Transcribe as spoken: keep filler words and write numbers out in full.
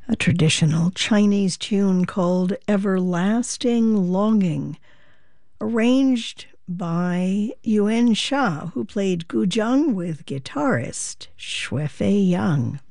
a traditional Chinese tune called Everlasting Longing, arranged by Yuan Sha, who played guzheng with guitarist Xue Fei Yang.